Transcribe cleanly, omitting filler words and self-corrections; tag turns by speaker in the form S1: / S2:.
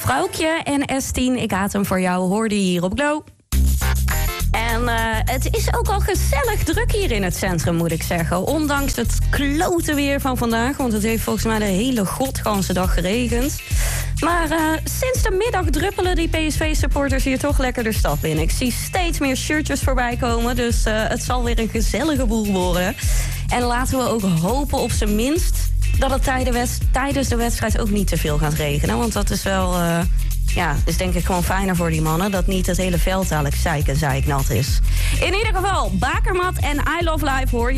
S1: Vrouwtje en S10, ik haat hem voor jou, hoorde je hier op Glow. En het is ook al gezellig druk hier in het centrum, moet ik zeggen. Ondanks het klote weer van vandaag, want het heeft volgens mij de hele godganse dag geregend. Maar sinds de middag druppelen die PSV-supporters hier toch lekker de stad in. Ik zie steeds meer shirtjes voorbij komen, dus het zal weer een gezellige boel worden. En laten we ook hopen op zijn minst dat het tijdens de wedstrijd ook niet te veel gaat regenen. Want dat is wel, is denk ik gewoon fijner voor die mannen, dat niet het hele veld dadelijk zeiknat is. In ieder geval, Bakermat en I Love Life hoor je.